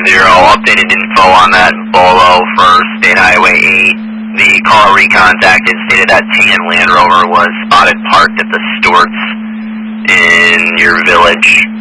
updated info on that Bolo for State Highway 8. The caller recontacted stated that tan Land Rover was spotted parked at the Stewart's in your village.